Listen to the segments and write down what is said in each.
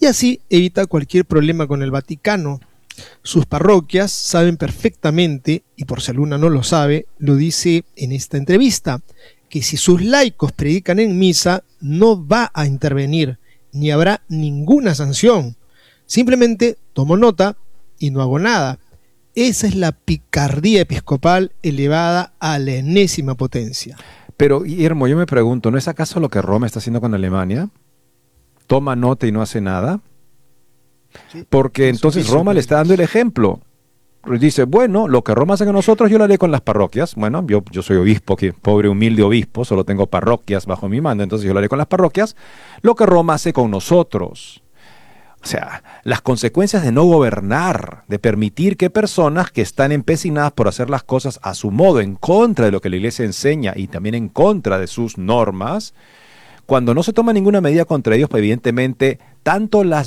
así evita cualquier problema con el Vaticano. Sus parroquias saben perfectamente, y por si alguna no lo sabe, lo dice en esta entrevista, que si sus laicos predican en misa, no va a intervenir, ni habrá ninguna sanción. Simplemente tomo nota y no hago nada. Esa es la picardía episcopal elevada a la enésima potencia. Pero, Guillermo, yo me pregunto, ¿no es acaso lo que Roma está haciendo con Alemania? ¿Toma nota y no hace nada? Sí, Porque entonces Roma le está dando el ejemplo. Dice, bueno, lo que Roma hace con nosotros, yo lo haré con las parroquias. Bueno, yo soy obispo, que pobre, humilde obispo, solo tengo parroquias bajo mi mando, entonces yo lo haré con las parroquias. Lo que Roma hace con nosotros. O sea, las consecuencias de no gobernar, de permitir que personas que están empecinadas por hacer las cosas a su modo, en contra de lo que la Iglesia enseña y también en contra de sus normas, cuando no se toma ninguna medida contra ellos, pues evidentemente tanto la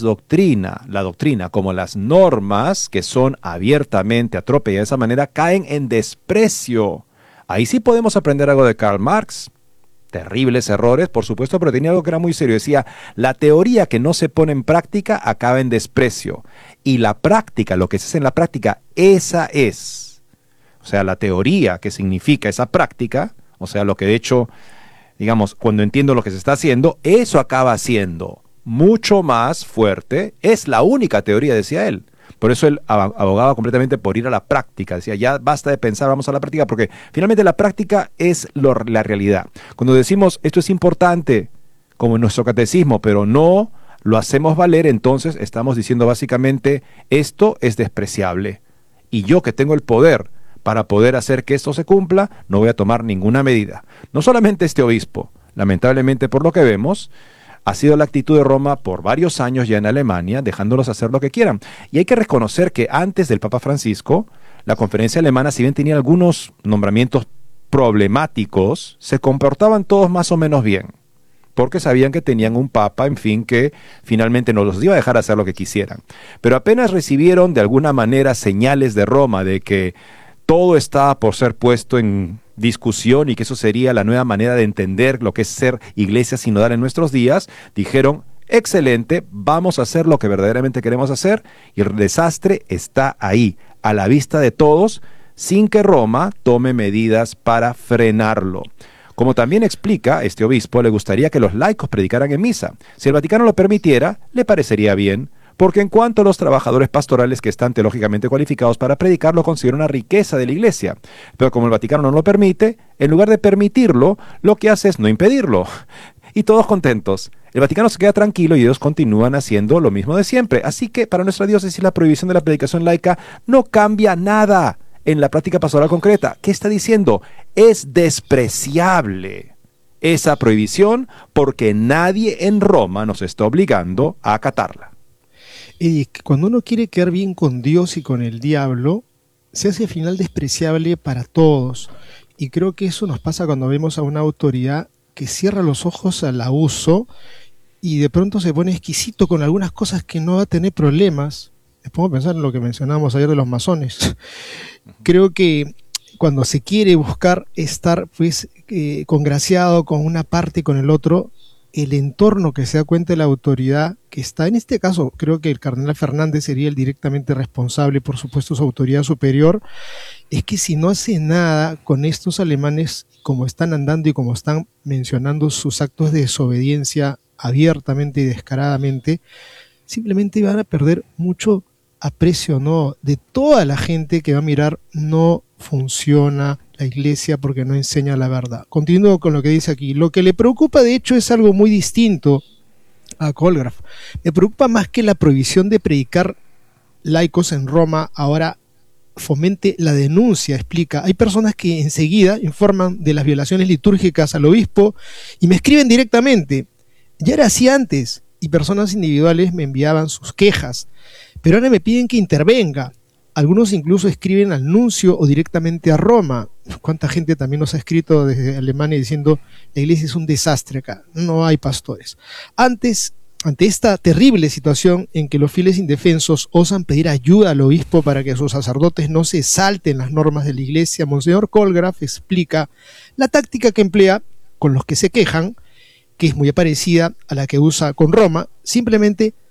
doctrina como las normas que son abiertamente atropelladas de esa manera caen en desprecio. Ahí sí podemos aprender algo de Karl Marx. Terribles errores, por supuesto, pero tenía algo que era muy serio. Decía, la teoría que no se pone en práctica acaba en desprecio. Y la práctica, lo que se hace en la práctica, esa es. O sea, la teoría que significa esa práctica, o sea, lo que de hecho, digamos, cuando entiendo lo que se está haciendo, eso acaba siendo mucho más fuerte. Es la única teoría, decía él. Por eso él abogaba completamente por ir a la práctica. Decía, ya basta de pensar, vamos a la práctica, porque finalmente la práctica es la realidad. Cuando decimos, esto es importante, como en nuestro catecismo, pero no lo hacemos valer, entonces estamos diciendo básicamente, esto es despreciable. Y yo que tengo el poder para poder hacer que esto se cumpla, no voy a tomar ninguna medida. No solamente este obispo, lamentablemente por lo que vemos, ha sido la actitud de Roma por varios años ya en Alemania, dejándolos hacer lo que quieran. Y hay que reconocer que antes del Papa Francisco, la conferencia alemana, si bien tenía algunos nombramientos problemáticos, se comportaban todos más o menos bien, porque sabían que tenían un papa, en fin, que finalmente no los iba a dejar hacer lo que quisieran. Pero apenas recibieron de alguna manera señales de Roma de que todo estaba por ser puesto en discusión y que eso sería la nueva manera de entender lo que es ser iglesia sinodal en nuestros días, dijeron, excelente, vamos a hacer lo que verdaderamente queremos hacer, y el desastre está ahí, a la vista de todos, sin que Roma tome medidas para frenarlo. Como también explica este obispo, le gustaría que los laicos predicaran en misa. Si el Vaticano lo permitiera, le parecería bien, porque en cuanto a los trabajadores pastorales que están teológicamente cualificados para predicar, lo considera una riqueza de la Iglesia. Pero como el Vaticano no lo permite, en lugar de permitirlo, lo que hace es no impedirlo. Y todos contentos. El Vaticano se queda tranquilo y ellos continúan haciendo lo mismo de siempre. Así que para nuestra diócesis la prohibición de la predicación laica no cambia nada en la práctica pastoral concreta. ¿Qué está diciendo? Es despreciable esa prohibición porque nadie en Roma nos está obligando a acatarla. Y cuando uno quiere quedar bien con Dios y con el diablo, se hace al final despreciable para todos. Y creo que eso nos pasa cuando vemos a una autoridad que cierra los ojos al abuso y de pronto se pone exquisito con algunas cosas que no va a tener problemas. Me pongo a pensar en lo que mencionábamos ayer de los masones. Creo que cuando se quiere buscar estar pues congraciado con una parte y con el otro, el entorno que se da cuenta de la autoridad que está, en este caso creo que el cardenal Fernández sería el directamente responsable, por supuesto su autoridad superior, es que si no hace nada con estos alemanes como están andando y como están mencionando sus actos de desobediencia abiertamente y descaradamente, simplemente van a perder mucho aprecio, ¿no?, de toda la gente que va a mirar. No funciona la iglesia porque no enseña la verdad. Continúo con lo que dice aquí. Lo que le preocupa de hecho es algo muy distinto a Kolgraf. Me preocupa más que la prohibición de predicar laicos en Roma ahora fomente la denuncia. Explica, hay personas que enseguida informan de las violaciones litúrgicas al obispo y me escriben directamente. Ya era así antes y personas individuales me enviaban sus quejas, pero ahora me piden que intervenga. Algunos incluso escriben al nuncio o directamente a Roma. ¿Cuánta gente también nos ha escrito desde Alemania diciendo la iglesia es un desastre acá, no hay pastores? Ante esta terrible situación en que los fieles indefensos osan pedir ayuda al obispo para que sus sacerdotes no se salten las normas de la iglesia, Monseñor Kolgraf explica la táctica que emplea con los que se quejan, que es muy parecida a la que usa con Roma. Simplemente